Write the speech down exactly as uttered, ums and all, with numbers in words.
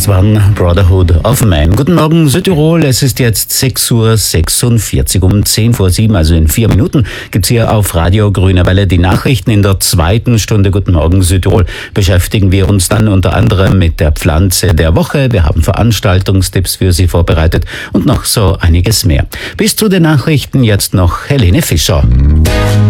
Das waren Brotherhood of Man. Guten Morgen Südtirol, es ist jetzt sechs Uhr sechsundvierzig, um zehn vor sieben, also in vier Minuten, gibt's hier auf Radio Grüne Welle die Nachrichten. In der zweiten Stunde Guten Morgen Südtirol beschäftigen wir uns dann unter anderem mit der Pflanze der Woche. Wir haben Veranstaltungstipps für Sie vorbereitet und noch so einiges mehr. Bis zu den Nachrichten jetzt noch Helene Fischer.